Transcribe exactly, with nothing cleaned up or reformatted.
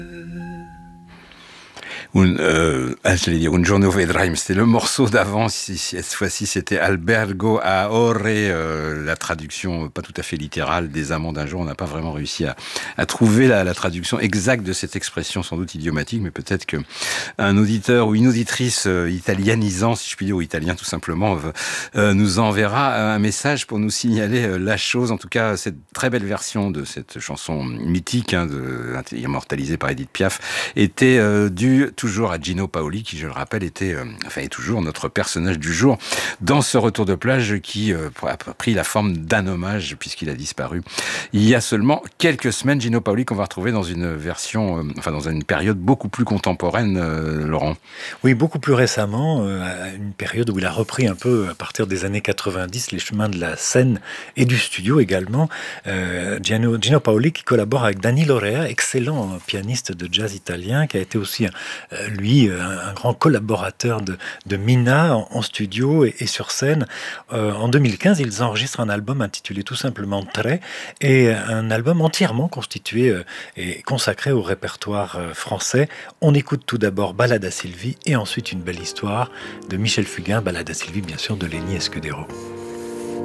Un, euh, ah, j'allais dire Un giorno vedrai, c'était le morceau d'avant. Si, si, cette fois-ci, c'était Albergo a Ore, euh, la traduction pas tout à fait littérale des amants d'un jour. On n'a pas vraiment réussi à, à trouver la, la traduction exacte de cette expression, sans doute idiomatique, mais peut-être que un auditeur ou une auditrice euh, italianisant, si je puis dire, ou italien tout simplement, euh, nous enverra un message pour nous signaler euh, la chose. En tout cas, cette très belle version de cette chanson mythique, hein, de, immortalisée par Edith Piaf, était euh, due toujours à Gino Paoli, qui, je le rappelle, était, euh, enfin, est toujours notre personnage du jour dans ce retour de plage qui euh, a pris la forme d'un hommage puisqu'il a disparu il y a seulement quelques semaines. Gino Paoli qu'on va retrouver dans une version, euh, enfin, dans une période beaucoup plus contemporaine, euh, Laurent. Oui, beaucoup plus récemment, euh, à une période où il a repris un peu, à partir des années quatre-vingt-dix, les chemins de la scène et du studio également. Euh, Gino, Gino Paoli qui collabore avec Danilo Rea, excellent pianiste de jazz italien, qui a été aussi un, Euh, lui, un, un grand collaborateur de, de Mina en, en studio et, et sur scène. Euh, en deux mille quinze, ils enregistrent un album intitulé tout simplement Tre, et un album entièrement constitué euh, et consacré au répertoire euh, français. On écoute tout d'abord Ballade à Sylvie et ensuite une belle histoire de Michel Fugain, Ballade à Sylvie bien sûr de Lenny Escudero.